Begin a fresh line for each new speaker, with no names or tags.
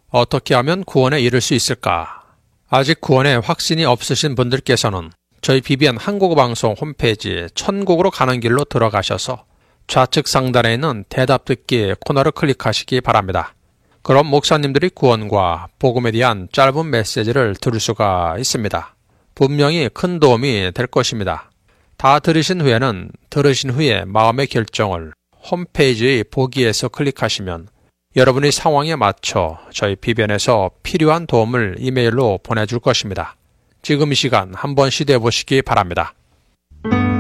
어떻게 하면 구원에 이를 수 있을까? 아직 구원에 확신이 없으신 분들께서는 저희 BBN 한국어 방송 홈페이지 천국으로 가는 길로 들어가셔서 좌측 상단에 있는 대답 듣기 코너를 클릭하시기 바랍니다. 그럼 목사님들이 구원과 복음에 대한 짧은 메시지를 들을 수가 있습니다. 분명히 큰 도움이 될 것입니다. 다 들으신 후에는 들으신 후에 마음의 결정을 홈페이지의 보기에서 클릭하시면 여러분의 상황에 맞춰 저희 BBN에서 필요한 도움을 이메일로 보내줄 것입니다. 지금 이 시간 한번 시도해 보시기 바랍니다.